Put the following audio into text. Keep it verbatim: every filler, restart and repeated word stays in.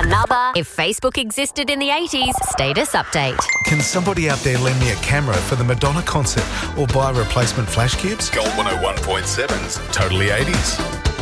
Another If Facebook Existed in the eighties status update. Can somebody out there lend me a camera for the Madonna concert or buy replacement flash cubes? Gold one oh one point seven's Totally eighties.